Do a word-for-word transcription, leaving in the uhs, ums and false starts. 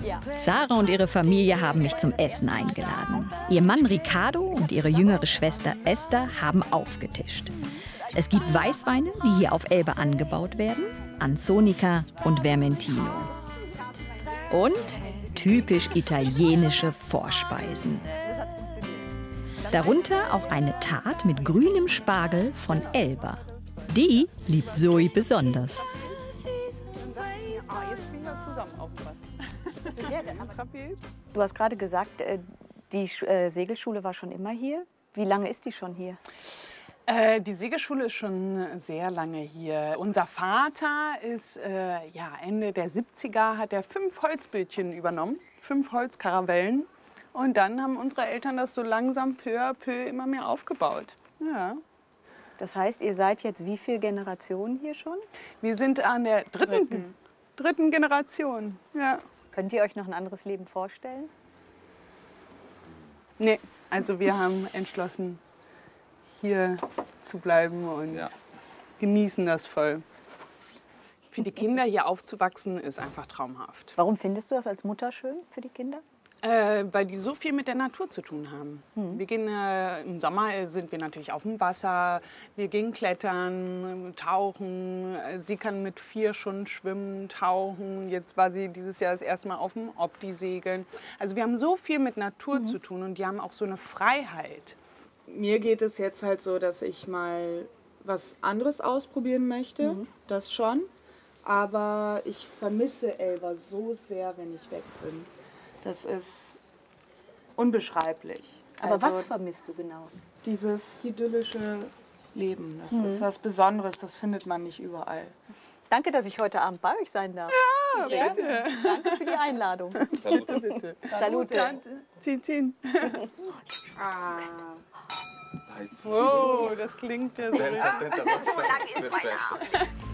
Ja. Sarah und ihre Familie haben mich zum Essen eingeladen. Ihr Mann Ricardo und ihre jüngere Schwester Esther haben aufgetischt. Es gibt Weißweine, die hier auf Elbe angebaut werden, Anzonika und Vermentino. Und typisch italienische Vorspeisen. Darunter auch eine Tart mit grünem Spargel von Elba. Die liebt Zoe besonders. Du hast gerade gesagt, die Segelschule war schon immer hier. Wie lange ist die schon hier? Äh, die Segelschule ist schon sehr lange hier. Unser Vater ist äh, ja, Ende der siebziger, hat er fünf Holzbötchen übernommen, fünf Holzkaravellen. Und dann haben unsere Eltern das so langsam peu à peu immer mehr aufgebaut. Ja. Das heißt, ihr seid jetzt wie viele Generationen hier schon? Wir sind an der dritten, dritten. dritten Generation. Ja. Könnt ihr euch noch ein anderes Leben vorstellen? Nee, also wir haben entschlossen, hier zu bleiben und ja. genießen das voll. Für die Kinder hier aufzuwachsen ist einfach traumhaft. Warum findest du das als Mutter schön für die Kinder? Äh, weil die so viel mit der Natur zu tun haben. Mhm. Wir gehen, äh, im Sommer sind wir natürlich auf dem Wasser, wir gehen klettern, tauchen. Sie kann mit vier schon schwimmen, tauchen. Jetzt war sie dieses Jahr das erste Mal auf dem Opti segeln. Also wir haben so viel mit Natur mhm. zu tun und die haben auch so eine Freiheit. Mir geht es jetzt halt so, dass ich mal was anderes ausprobieren möchte, mhm. das schon. Aber ich vermisse Elba so sehr, wenn ich weg bin. Das ist unbeschreiblich. Aber also, was vermisst du genau? Dieses idyllische Leben, das mhm. ist was Besonderes, das findet man nicht überall. Danke, dass ich heute Abend bei euch sein darf. Ja, bitte. Danke für die Einladung. Bitte, bitte. Salute. Cin, cin. Ah. Oh, das klingt ja so. So lang ist mein Arm.